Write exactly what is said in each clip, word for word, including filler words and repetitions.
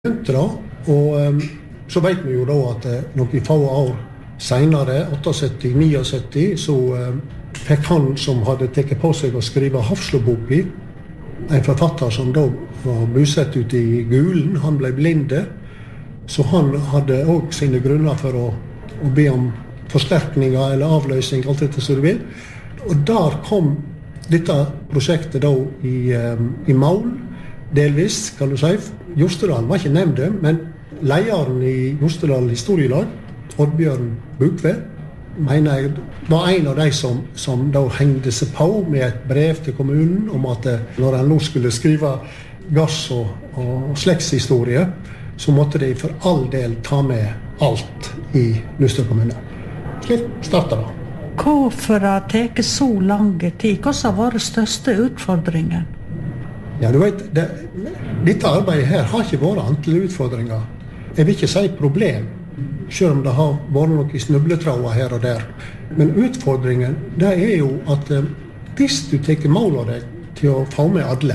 Da, og um, så vet vi jo da at uh, noen få år senere, syttiåtte syttiåtte, så uh, fikk han som hadde tatt på seg å skrive Hafslo-boka, en forfatter som da var bosatt ute i Gulen, han ble blinde, så han hadde også sine grunner for å, å be om forsterkninger eller avløsning, alt dette som du vil. Og der kom dette prosjektet da i, um, i mål, delvis, kan du si. Jostedal var ikke nevnt, men lederen i Jostedal historielag, Oddbjørn Bukve, mener jeg var en av de som, som da hengte seg på med et brev til kommunen om at når han nå skulle skrive gass og, og slektshistorie, så måtte de for all del ta med alt i Luster kommune. Slik startet det. Hvorfor har det tatt så lang tid? Hva har vært den største utfordringen? Ja, du vet, det, dette arbeidet her har ikke vært antall utfordringer. Jeg vil ikke si problem, selv om det har vært noen snubletråder her og der. Men utfordringen, det er jo at eh, hvis du tar mål av deg til å få med alle,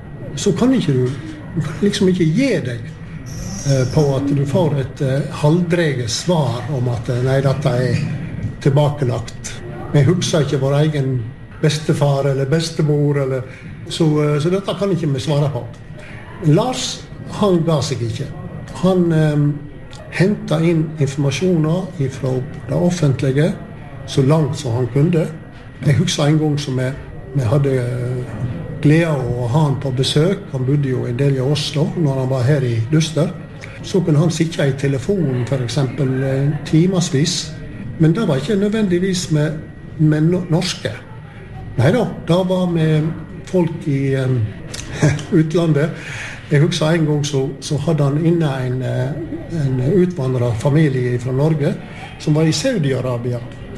så kan ikke du, du kan liksom ikke gi deg eh, på at du får et eh, halvdreget svar om at eh, nei, dette er tilbakelagt. Vi husker ikke vår egen bestefar eller bestemor, eller, så, så dette kan ikke vi svare på. Lars, han ga seg ikke. Han eh, hentet inn informasjoner fra det offentlige så langt som han kunne. Jeg husker en gang som vi, vi hadde glede av å ha han på besøk. Han bodde jo en del i Oslo når han var her i Luster. Så kunne han sitte i telefonen for eksempel timesvis. Men det var ikke nødvendigvis med, med norske. Neida, det var med folk i um, utlandet. Jeg husker en gang så, så hadde han inne en, en utvandret familie fra Norge som var i Saudi-Arabia,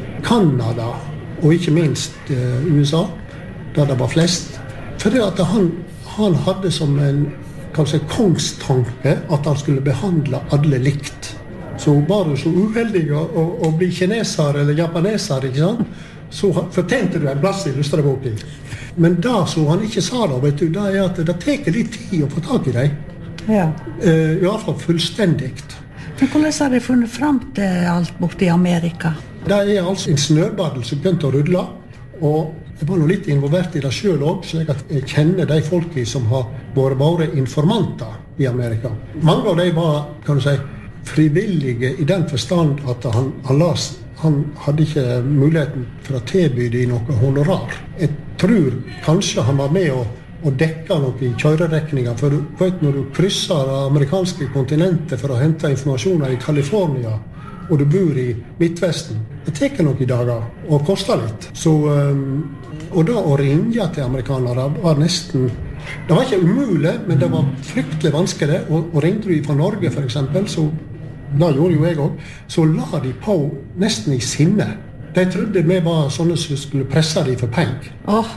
Kanada og ikke minst uh, U S A, der det var flest. Fordi at han, han hadde som en kanskje kongstanke at han skulle behandle alle likt. Så var du så uheldig å, å, å bli kineser eller japaneser, ikke sant? Så fortjente du en plass i Lusterboken. Men da så han ikke sa det, vet du, det er at det tar litt tid å få tak i deg. Ja. Uh, I hvert fall fullstendigt. Men hvordan har de funnet frem til alt borte i Amerika? Det er altså en snøbadel som begynte å rulle, og jeg var nå litt involvert i det selv også, slik at jeg kjenner de folkene som har vært våre informanter i Amerika. Mange av dem var, kan du si, frivillige i den forstand at han, han las Han hadde ikke muligheten for å tilby de noe honorar. Jeg tror kanskje han var med å, å dekke noe i kjørerekninger, for du vet når du krysser det amerikanske kontinentet for å hente informasjoner i California, og du bor i Midtvesten, det tar noen dager og koster litt. Så, um, og da å ringe til amerikanere var nesten, det var ikke umulig, men det var fryktelig vanskelig. Og, og ringte du fra Norge for eksempel, så da gjorde jo jeg også, så la de på nesten i sinne. De trodde vi var sånne som skulle presse de for penger. Åh.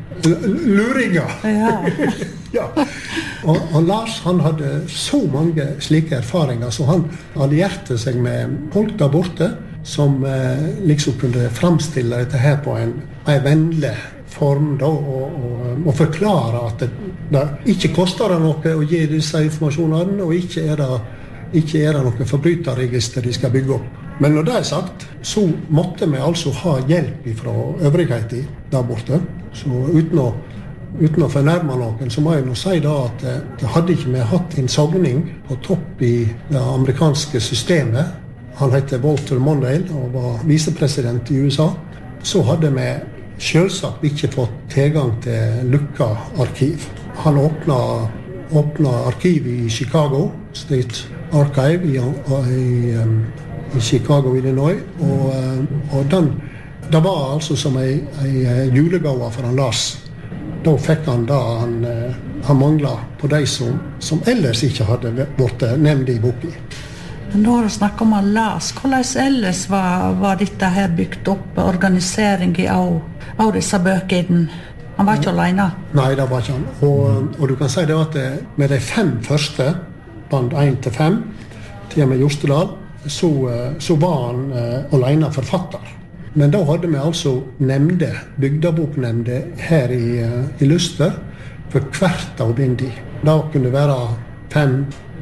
Luringer. Ja. Ja. Og, og Lars, han hadde så mange slike erfaringer, så han allierte seg med folk der borte, som eh, liksom kunne fremstille dette her på en, en vennlig form da, og, og, og forklare at det, det ikke koster det noe å gi disse informasjonene, og ikke er det ikke er det noen forbryterregister de skal bygge opp. Men når det er sagt, så måtte vi altså ha hjelp fra øvrigheten der borte. Så uten å, uten å fornærme noen, så må jeg nå si da at det hadde ikke vi hatt en sogning på topp i det amerikanske systemet. Han heter Walter Mondale og var visepresident i U S A. Så hadde vi selvsagt ikke fått tilgang til lukka arkiv. Han åpnet, åpnet arkiv i Chicago, State Archive i, i, um, i Chicago, Illinois, og, og den, det var altså som en, en julegave for han Lars. Da fikk han da han, han manglet på de som, som ellers ikke hadde vært nevnt i boken. Men nå har du snakket om han Lars. Hvordan ellers var, var dette her bygd opp, organisering av, av disse bøkene? Han var ikke alene? Nei, det var ikke han. Og, og du kan si det at med de fem første, band én til fem, til og med Jostedal, så, så var han uh, alene forfatter. Men da hadde vi altså nemnde, bygdaboknemnde her i, uh, i Luster, for hvert av bindi. Da kunne det være fem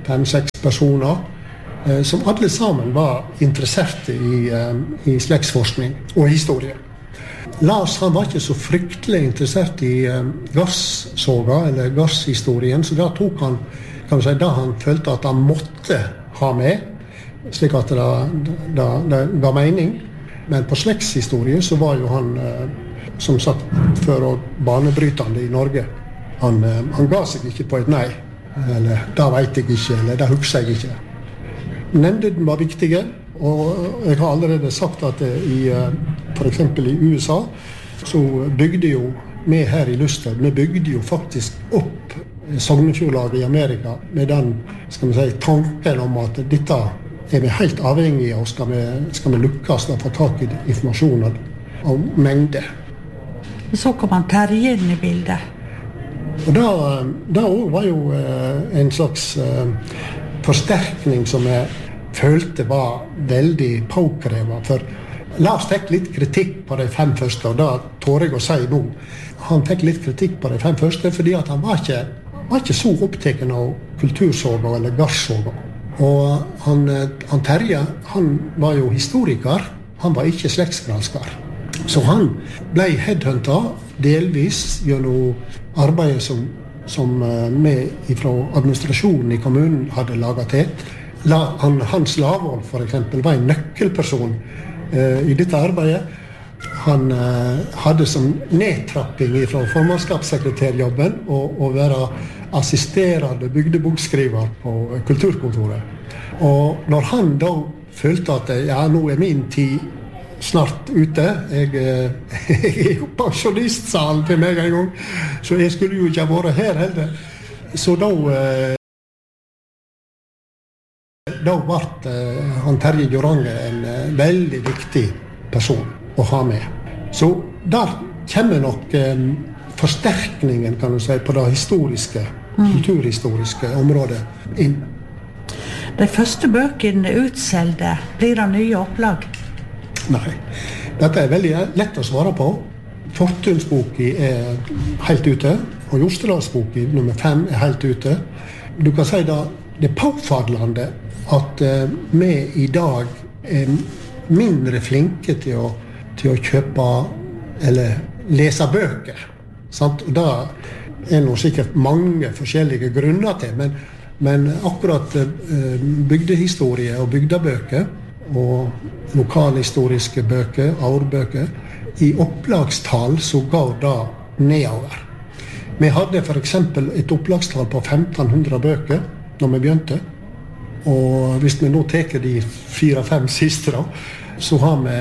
fem-seks personer, eh, som alle sammen var interesserte i, eh, i slektsforskning og historie. Lars han var ikke så fryktelig interessert i eh, gasssoga eller gasshistorien, så da tok han, kan vi si, da han følte at han måtte ha med, slik at det, det, det ga mening. Men på slektshistorie så var jo han, eh, som sagt, før og banebrytende i Norge. Han, eh, han ga seg ikke på et nei, eller det vet jeg ikke, eller det husker jeg ikke. Nemnden var viktige, og jeg har allerede sagt at i, for eksempel i U S A, så bygde jo vi her i Luster, vi bygde jo faktisk opp Sognefjordlaget i Amerika med den, skal vi si, tanken om at dette er vi helt avhengige av, skal vi, skal vi lukkes og få tak i informasjon av mengde. Så kom han Terje inn i bildet. Og da, da var jo en slags forsterkning som jeg følte var veldig påkrevet, for Lars fikk litt kritikk på de fem første, og da tør jeg å si nå. Han fikk litt kritikk på de fem første, fordi at han var ikke, var ikke så opptatt av kultursoga eller gassoga. Og han, han Terje, han var jo historiker, han var ikke slektsgransker. Så han ble headhuntet delvis gjennom arbeidet som, som vi fra administrasjonen i kommunen hadde laget til. La, han, Hans Lavål for eksempel var en nøkkelperson eh, i dette arbeidet. Han eh, hadde som nedtrapping fra formannskapssekretærjobben og, og være assisterende bygdebokskriver på kulturkontoret. Og når han da følte at ja, nå er min tid snart ute, jeg, jeg er jo pensjonistsalen til meg en gang, så jeg skulle jo ikke ha vært her heller. Så da eh, Da ble uh, han Terje Jorange en uh, veldig viktig person å ha med. Så der kommer nok um, forsterkningen, kan du si, på det historiske, mm. kulturhistoriske området inn. De første bøkene utselgte, blir det nye opplag? Nei, dette er veldig lett å svare på. Fortunsboken er helt ute, og Jostedalsboken nummer fem er helt ute. Du kan si da, det er påfallende at uh, vi i dag er mindre flinke til å, til å kjøpe eller lese bøker. Sant? Og da er det sikkert mange forskjellige grunner til, men, men akkurat uh, bygdehistorie og bygdebøker og lokalhistoriske bøker, årbøker, i opplagstall så går det nedover. Vi hadde for eksempel et opplagstall på femten hundre bøker når vi begynte. Og hvis vi nå teker de fire-fem siste da, så har vi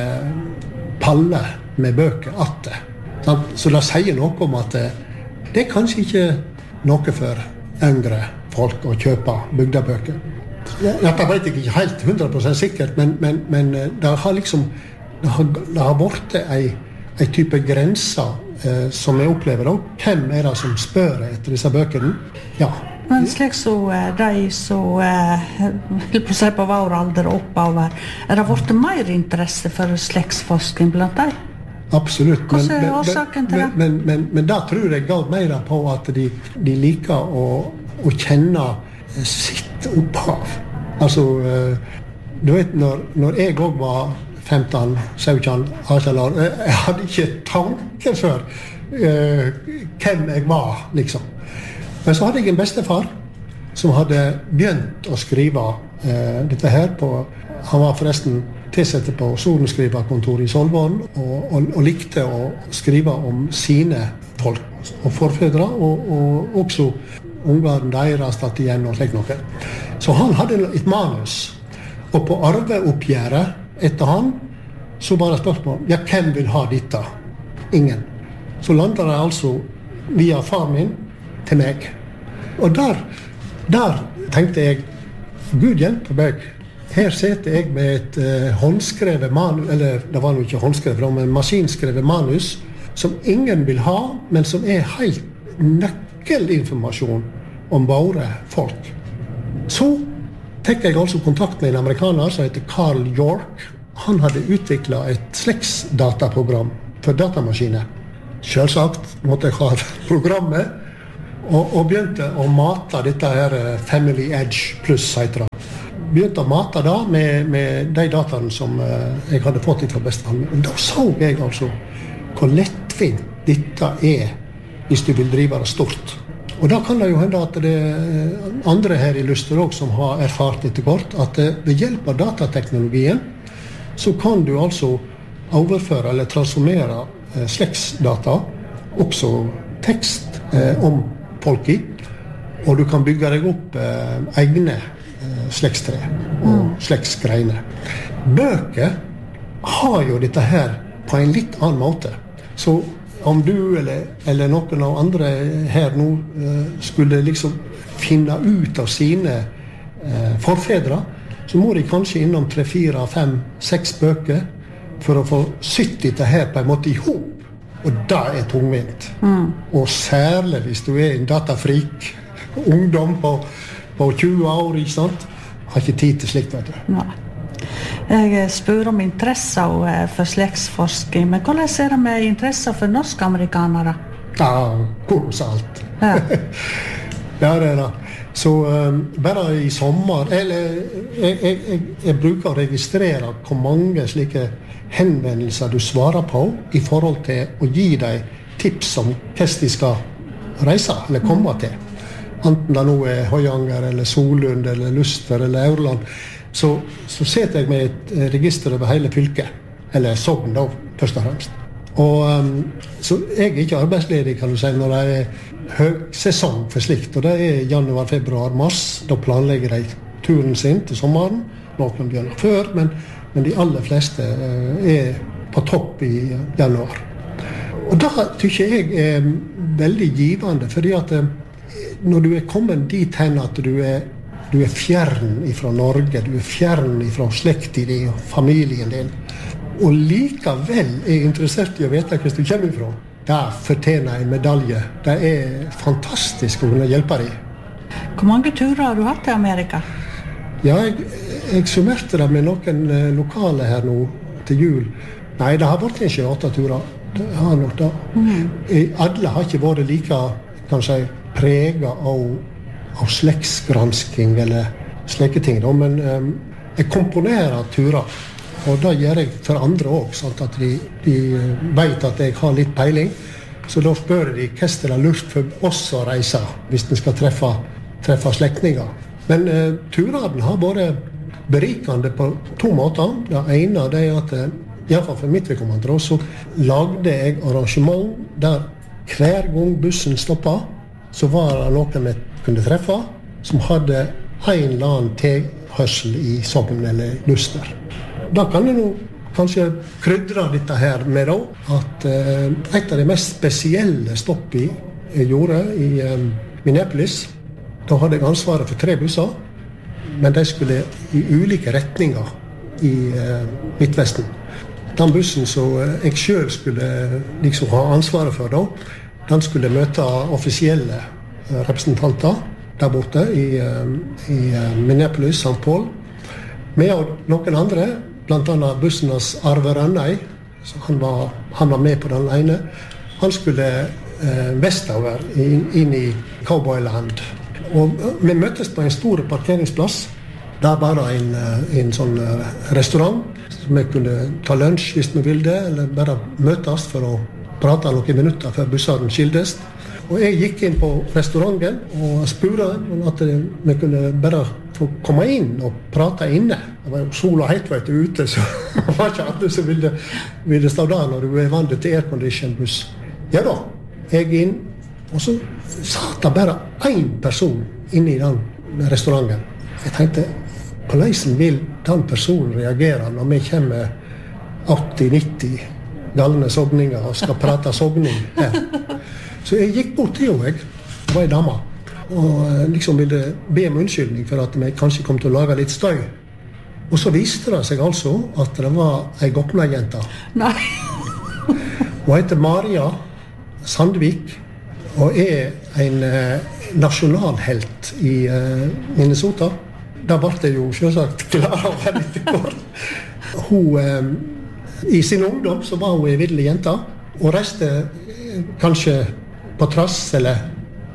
palle med bøker atte. Så det sier noe om at det er kanskje ikke noe for yngre folk å kjøpe bygdebøker. Dette vet jeg ikke helt hundre prosent sikkert, men, men, men det har liksom det har, det har vært ei, ei type grenser eh, som jeg opplever da. Hvem er det som spør etter disse bøkene? Ja. Men slik så de som vil på seg på vår alder og oppover, er det vært mer interesse for slektsforskning blant dem? Absolutt. Hva er årsaken til det? Men, men, men, men da tror jeg går mer på at de, de liker å, å kjenne sitt opphav. Altså, du vet, når, når jeg også var femten, sytten, atten år, jeg hadde ikke tanke for uh, hvem jeg var, liksom. Men så hadde jeg en bestefar som hadde begynt å skrive eh, dette her på, han var forresten tilsatt på sorenskriverkontoret i Solvorn og, og, og likte å skrive om sine folk og forfedre og, og også ungene deres tatt igjen og slik noe. Så han hadde et manus, og på arveoppgjøret etter han så var det spørsmål, ja, hvem vil ha dette? Ingen. Så landet det altså via far min til meg. Og der, der tenkte jeg, Gud hjelpe meg, her sitter jeg med et uh, håndskrevet manus, eller det var jo ikke håndskrevet, men maskinskrevet manus, som ingen vil ha, men som er helt nøkkelinformasjon om våre folk. Så fikk jeg altså kontakt med en amerikaner som heter Carl York. Han hadde utviklet et slektsdataprogram for datamaskiner. Selvsagt måtte jeg ha programmet, Og, og begynte å mate dette her Family Edge Plus, heter det. Begynte å mate da med, med de dataene som uh, jeg hadde fått fra bestefaren. Men da så jeg altså hvor lettvint dette er hvis du vil drive det stort. Og da kan det jo hende at det er andre her i Luster også som har erfart etter kort, at ved hjelp av datateknologien så kan du altså overføre eller transformere eh, slektsdata, også tekst eh, om folk i, og du kan bygge deg opp eh, egne eh, slektstre og slektsgreiner. Bøker har jo dette her på en litt annen måte. Så om du eller, eller noen av andre her nå uh, skulle liksom finne ut av sine uh, forfedre, så må de kanskje innom tre, fire, fem, seks bøker for å få sytt dette her på en måte i hop. Og det er tungvint. Mm. Og særlig hvis du er en datafrik, ungdom på, på tjue år, ikke sant? Har ikke tid til slikt, vet du. Nei. Jeg spør om interesse for slektsforsking, men hvordan er det med interesse for norsk-amerikanere? Ja, kolossalt. Ja. Ja, det er det. Så um, bare i sommer, eller jeg, jeg, jeg, jeg bruker å registrere hvor mange slike henvendelser du svarer på i forhold til å gi deg tips om hvordan de skal reise eller komme mm. til. Enten det nå er Høyanger, eller Solund, eller Luster, eller Aurland. Så, så setter jeg med et register over hele fylket, eller Sogn da, først og fremst. Og, um, så jeg er ikke arbeidsledig, kan du si, når det er høgsesong for slikt, og det er januar, februar, mars. Da planlegger de turen sin til sommeren, noen begynner før, men, men de aller fleste uh, er på topp i januar. Og da tykker jeg er veldig givende, fordi at uh, når du er kommet dit hen at du er Du er fjern ifra Norge, du er fjern ifra slekten din og familien din. Og likevel er interessert i å vite hvordan du kommer ifra. Det fortjener en medalje. Det er fantastisk å kunne hjelpe deg. Hvor mange turer har du hatt til Amerika? Ja, jeg, jeg summerte det med noen lokale her nå til jul. Nei, det har vært ikke åtte turer. Det har nok det. Mm. Alle har ikke vært like, kan si, preget av av slektsgransking eller slike ting, da. Men um, jeg komponerer turer, og det gjør jeg for andre også, sånn at de, de vet at jeg har litt peiling, så da spør de hvordan det er lurt for oss å reise hvis de skal treffe, treffe slektninger. Men uh, turene har vært berikende på to måter. Det ene det er at, i hvert fall for mitt vedkommende, så lagde jeg arrangement der hver gang bussen stoppet, så var det noen med kunne treffe, som hadde en eller annen tilhørsel i Sogn eller Luster. Da kan jeg nå kanskje krydre dette her med da, at uh, et av de mest spesielle stoppene jeg gjorde i um, Minneapolis, da hadde jeg ansvaret for tre busser, men de skulle i ulike retninger i uh, Midtvesten. Den bussen som jeg selv skulle liksom ha ansvaret for da, den skulle møte offisielle representanter der borte i, i Minneapolis, Saint Paul. Med og noen andre, blant annet bussenes Arve Rønnøy, så han var, han var med på den ene. Han skulle eh, vestover inn, inn i Cowboyland. Og vi møttes på en stor parkeringsplass. Der var det en, en sånn restaurant som vi kunne ta lunsj hvis vi ville, eller bare møtes for å prate noen minutter før bussene skildes. Og jeg gikk inn på restauranten og spurte at vi kunne bare få komme inn og prate inne. Det var jo sola helt vet du ute, så det var ikke alle som ville, ville stå der når du er vant til aircondition buss. Ja da, jeg inn, og så satt det bare en person inne i den restauranten. Jeg tenkte, hvordan vil den personen reagere når vi kommer åtti nitti galne sogninger og skal prate sogning her? Så jeg gikk bort til henne, jeg var en dame, og liksom ville be om unnskyldning for at vi kanskje kom til å lage litt støy. Og så viste det seg altså at det var en Gokna-jente. Nei. Hun heter Maria Sandvik, og er en eh, nasjonalhelt i eh, Minnesota. Da ble det jo selvsagt klar å være litt kort. Hun, eh, i sin ungdom så var hun en villig jente, og reiste eh, kanskje på trass eller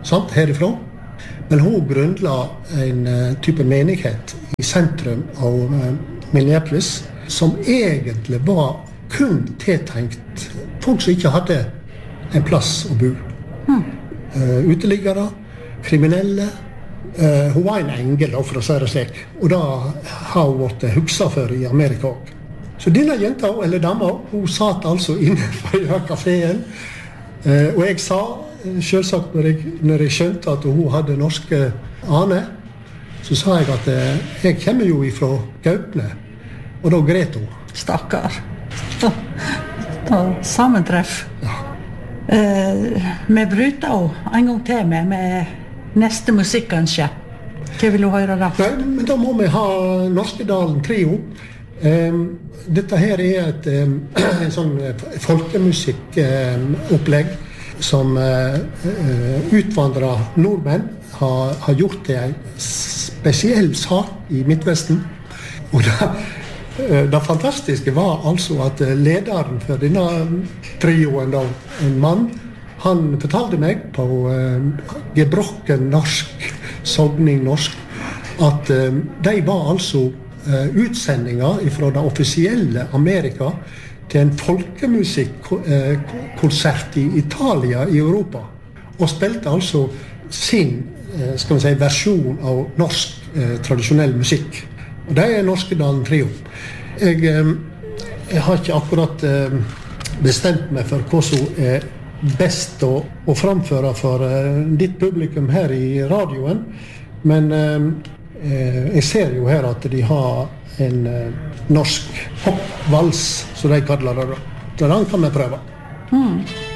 sant, herifra. Men hun grunnla en uh, type menighet i sentrum av uh, Minneapolis, som egentlig var kun tiltenkt folk som ikke hadde en plass å bo. Mm. Uh, uteliggere, kriminelle. Uh, hun var en engel, for å si det slik. Og da har hun vært hukset for i Amerika også. Så denne jenta, eller dama, hun satt altså inne på kaféen. Uh, og jeg sa, selvsagt når jeg, når jeg skjønte at hun hadde norske aner, så sa jeg at uh, jeg kommer jo ifra Gaupne. Og da gret hun. Stakkar. Da, da sammentreff. Ja. Uh, vi bryter også en gang til med, med neste musikkanskje. Hva vil du høre da? Nei, men da må vi ha Norskedalen Trio. Um, dette her er et um, en sånn folkemusikkopplegg um, som uh, uh, utvandra nordmenn har, har gjort til en spesiell sak i Midtvesten. Og da Det fantastiske var altså at lederen for denne trioen, da, en mann, han fortalte meg på uh, gebrokken norsk, sogning norsk, at uh, de var altså uh, utsendinger fra det offisielle Amerika til en folkemusikkonsert uh, i Italia i Europa, og spilte altså sin uh, skal man si, versjon av norsk uh, tradisjonell musikk. Og det er Norskedalen Trio. Jeg, jeg har ikke akkurat bestemt meg for hva som er best å, å framføre for ditt publikum her i radioen, men jeg ser jo her at de har en norsk popvals, som de kaller det. Så den kan vi prøve. Mm.